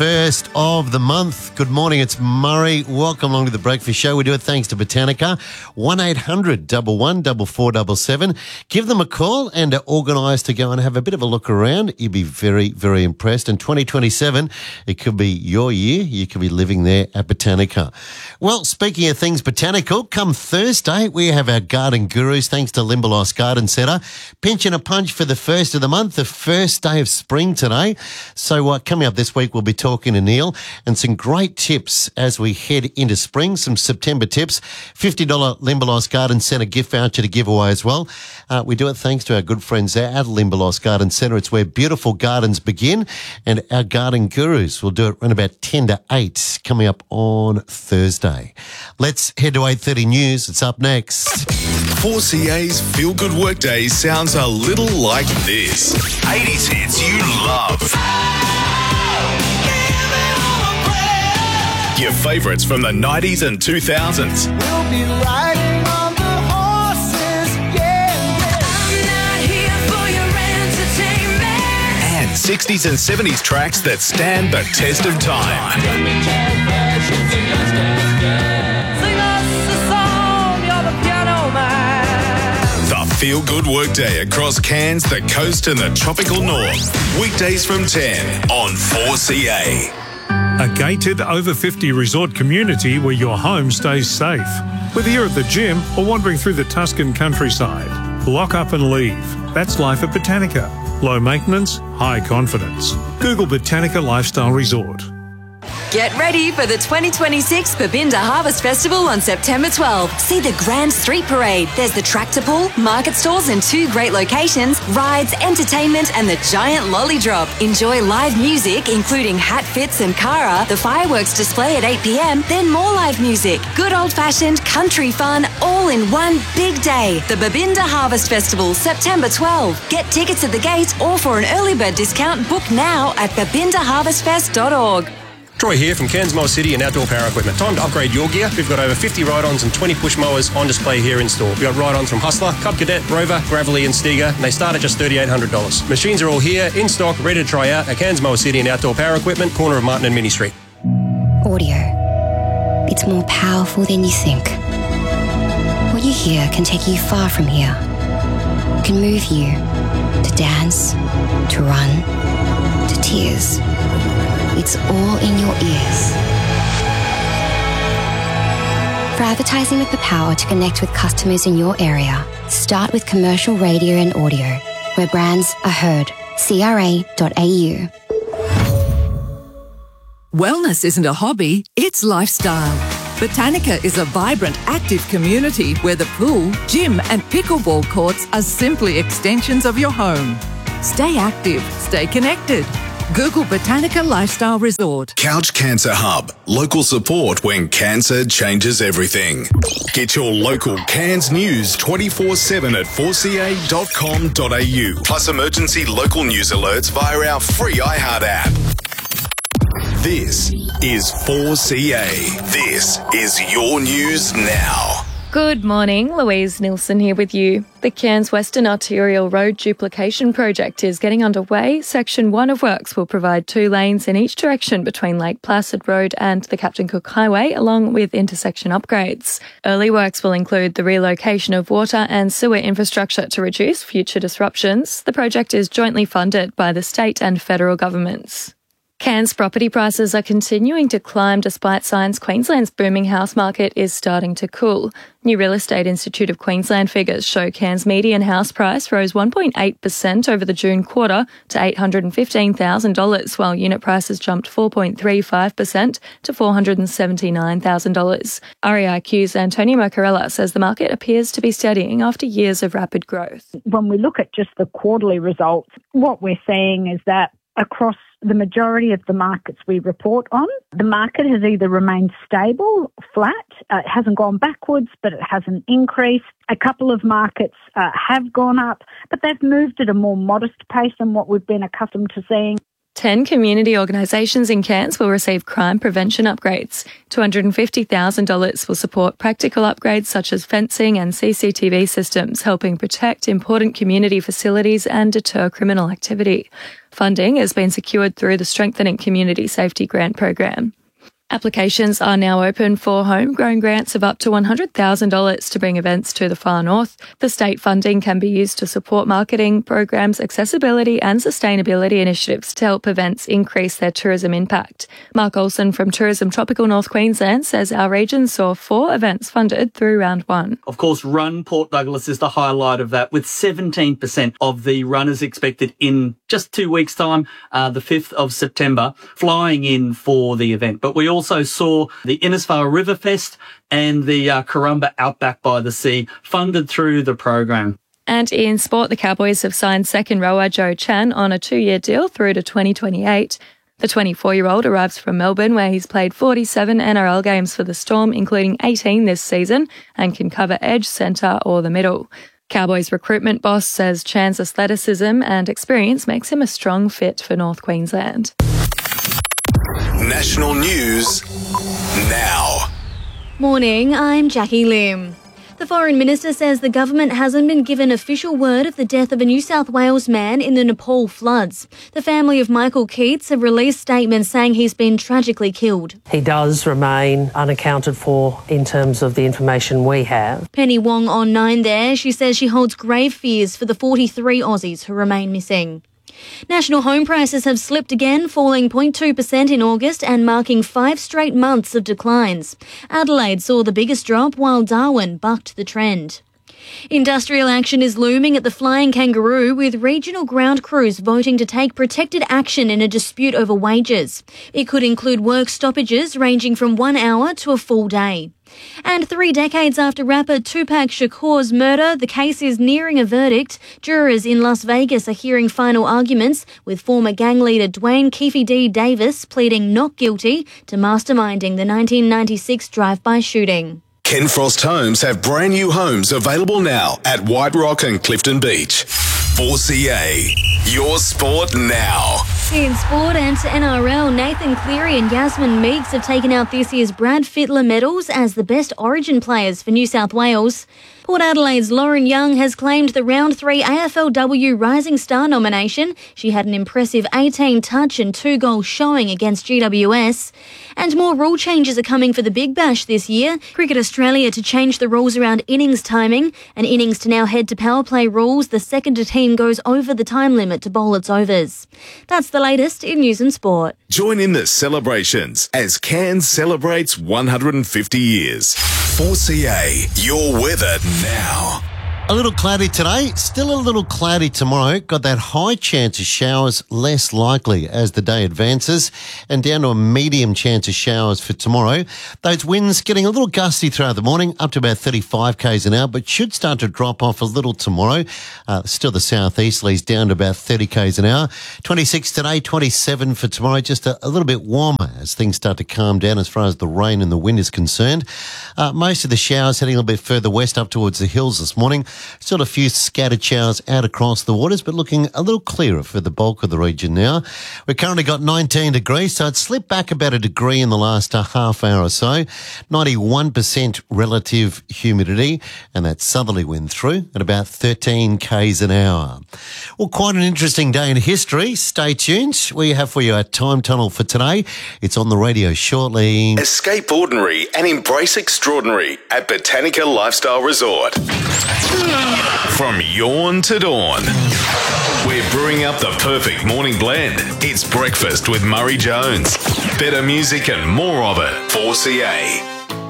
First of the month. Good morning, it's Murray. Welcome along to the Breakfast Show. We do it thanks to Botanica. 1-800-11-4477. Give them a call and organise to go and have a bit of a look around. You'll be very, very impressed. And 2027, it could be your year. You could be living there at Botanica. Well, speaking of things botanical, come Thursday, we have our garden gurus, thanks to Limberlost Garden Centre. Pinching a punch for the first of the month, the first day of spring today. So coming up this week, we'll be talking to Neil and some great tips as we head into spring, some September tips. $50 Limberlost Garden Centre gift voucher to give away as well. We do it thanks to our good friends there at Limberlost Garden Centre. It's where beautiful gardens begin, and our garden gurus will do it around about 10 to 8 coming up on Thursday. Let's head to 8:30 News. It's up next. 4CA's Feel Good Workday sounds a little like this. 80s hits you love. Your favourites from the 90s and 2000s. We'll be riding on the horses, yeah. I'm not here for your entertainment. And 60s and 70s tracks that stand the test of time. Sing us a song, you're the piano man. The Feel Good Workday across Cairns, the coast and the tropical north. Weekdays from 10 on 4CA. A gated over 50 resort community where your home stays safe. Whether you're at the gym or wandering through the Tuscan countryside, lock up and leave. That's life at Botanica. Low maintenance, high confidence. Google Botanica Lifestyle Resort. Get ready for the 2026 Babinda Harvest Festival on September 12. See the Grand Street Parade. There's the tractor pull, market stalls in 2 great locations, rides, entertainment and the giant lolly drop. Enjoy live music including Hat Fits and Cara, the fireworks display at 8 p.m, then more live music. Good old-fashioned country fun all in one big day. The Babinda Harvest Festival, September 12. Get tickets at the gate or for an early bird discount, book now at babindaharvestfest.org. Troy here from Cairns Mower City and Outdoor Power Equipment. Time to upgrade your gear. We've got over 50 ride-ons and 20 push mowers on display here in store. We've got ride-ons from Hustler, Cub Cadet, Rover, Gravelly and Stiga, and they start at just $3,800. Machines are all here, in stock, ready to try out at Cairns Mower City and Outdoor Power Equipment, corner of Martin and Mini Street. Audio. It's more powerful than you think. What you hear can take you far from here. It can move you to dance, to run, to tears. It's all in your ears. For advertising with the power to connect with customers in your area, start with commercial radio and audio, where brands are heard. CRA.au. Wellness isn't a hobby, it's lifestyle. Botanica is a vibrant, active community where the pool, gym and pickleball courts are simply extensions of your home. Stay active, stay connected. Google Botanica Lifestyle Resort. Couch Cancer Hub. Local support when cancer changes everything. Get your local Cairns news 24/7 at 4ca.com.au. Plus emergency local news alerts via our free iHeart app. This is 4CA. This is your news now. Good morning, Louise Nilsson here with you. The Cairns Western Arterial Road Duplication Project is getting underway. Section 1 of works will provide 2 lanes in each direction between Lake Placid Road and the Captain Cook Highway, along with intersection upgrades. Early works will include the relocation of water and sewer infrastructure to reduce future disruptions. The project is jointly funded by the state and federal governments. Cairns property prices are continuing to climb despite signs Queensland's booming house market is starting to cool. New Real Estate Institute of Queensland figures show Cairns' median house price rose 1.8% over the June quarter to $815,000, while unit prices jumped 4.35% to $479,000. REIQ's Antonio Mocarella says the market appears to be steadying after years of rapid growth. When we look at just the quarterly results, what we're seeing is that across the majority of the markets we report on, the market has either remained stable, flat, it hasn't gone backwards, but it hasn't increased. A couple of markets have gone up, but they've moved at a more modest pace than what we've been accustomed to seeing. 10 community organisations in Cairns will receive crime prevention upgrades. $250,000 will support practical upgrades such as fencing and CCTV systems, helping protect important community facilities and deter criminal activity. Funding has been secured through the Strengthening Community Safety Grant Program. Applications are now open for homegrown grants of up to $100,000 to bring events to the far north. The state funding can be used to support marketing programs, accessibility and sustainability initiatives to help events increase their tourism impact. Mark Olsen from Tourism Tropical North Queensland says our region saw 4 events funded through round 1. Of course, Run Port Douglas is the highlight of that, with 17% of the runners expected in just 2 weeks' time, the 5th of September, flying in for the event. But we also saw the Innisfail River Fest and the Karumba Outback by the Sea funded through the program. And in sport, the Cowboys have signed second rower Joe Chan on a 2-year deal through to 2028. The 24-year-old arrives from Melbourne, where he's played 47 NRL games for the Storm, including 18 this season, and can cover edge, centre or the middle. Cowboys recruitment boss says Chan's athleticism and experience makes him a strong fit for North Queensland. National news now. Morning, I'm Jackie Lim. The Foreign Minister says the government hasn't been given official word of the death of a New South Wales man in the Nepal floods. The family of Michael Keats have released statements saying he's been tragically killed. He does remain unaccounted for in terms of the information we have. Penny Wong on 9 there. She says she holds grave fears for the 43 Aussies who remain missing. National home prices have slipped again, falling 0.2% in August and marking 5 straight months of declines. Adelaide saw the biggest drop, while Darwin bucked the trend. Industrial action is looming at the Flying Kangaroo, with regional ground crews voting to take protected action in a dispute over wages. It could include work stoppages ranging from 1 hour to a full day. And 3 decades after rapper Tupac Shakur's murder, the case is nearing a verdict. Jurors in Las Vegas are hearing final arguments, with former gang leader Dwayne Keefe D. Davis pleading not guilty to masterminding the 1996 drive-by shooting. Ken Frost Homes have brand new homes available now at White Rock and Clifton Beach. 4CA, your sport now. In sport and NRL, Nathan Cleary and Yasmin Meeks have taken out this year's Brad Fittler medals as the best Origin players for New South Wales. Port Adelaide's Lauren Young has claimed the Round 3 AFLW Rising Star nomination. She had an impressive 18 touch and 2 goal showing against GWS. And more rule changes are coming for the Big Bash this year. Cricket Australia to change the rules around innings timing, and innings to now head to power play rules. The second a team goes over the time limit to bowl its overs. That's the latest in news and sport. Join in the celebrations as Cairns celebrates 150 years. 4CA, your weather now. A little cloudy today, still a little cloudy tomorrow. Got that high chance of showers, less likely as the day advances, and down to a medium chance of showers for tomorrow. Those winds getting a little gusty throughout the morning, up to about 35 k's an hour, but should start to drop off a little tomorrow. Still the southeasterlies down to about 30 k's an hour. 26 today, 27 for tomorrow, just a little bit warmer as things start to calm down as far as the rain and the wind is concerned. Most of the showers heading a little bit further west up towards the hills this morning. Still a few scattered showers out across the waters, but looking a little clearer for the bulk of the region now. We've currently got 19 degrees, so it's slipped back about a degree in the last half hour or so. 91% relative humidity, and that southerly wind through at about 13 k's an hour. Well, quite an interesting day in history. Stay tuned. We have for you our time tunnel for today. It's on the radio shortly. Escape ordinary and embrace extraordinary at Botanica Lifestyle Resort. From yawn to dawn, we're brewing up the perfect morning blend. It's breakfast with Murray Jones. Better music and more of it. 4CA.